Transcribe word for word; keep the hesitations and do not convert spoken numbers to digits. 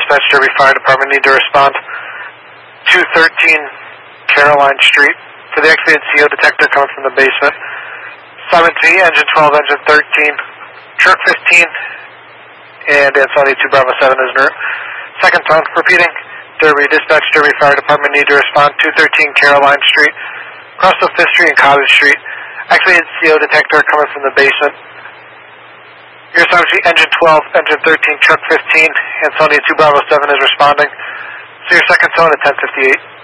Dispatch Derby Fire Department need to respond. two thirteen Caroline Street for the activated C O detector coming from the basement. Simon T, engine twelve, engine thirteen, truck fifteen, and Ansonia two Bravo seven is en route. Second tone, repeating. Derby Dispatch Derby Fire Department need to respond. two thirteen Caroline Street, across the fifth Street and Cottage Street. Activated C O detector coming from the basement. Your Simon T, engine twelve, engine thirteen, truck fifteen, Ansonia two Bravo seven is responding. So your second tone at ten fifty-eight.